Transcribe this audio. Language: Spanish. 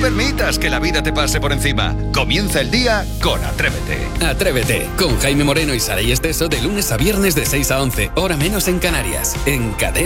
permitas que la vida te pase por encima. Comienza el día con Atrévete. Atrévete, con Jaime Moreno y Saray Esteso de lunes a viernes de 6 a 11, hora menos en Canarias, en Cadena.